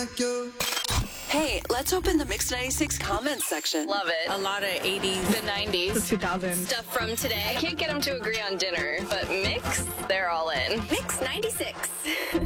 like you. Hey, let's open the Mix 96 comments section. Love it. A lot of 80s. The 90s. The 2000s. Stuff from today. I can't get them to agree on dinner, but Mix, they're all in. Mix 96.